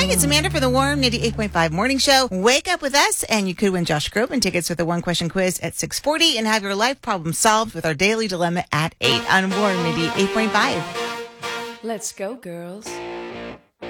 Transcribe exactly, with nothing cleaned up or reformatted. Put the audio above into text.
morning. It's Amanda for the Warm Nitty eight point five Morning Show. Wake up with us, and you could win Josh Groban tickets with a one-question quiz at six forty and have your life problem solved with our Daily Dilemma at eight on Warm Nitty eight point five. Let's go, girls.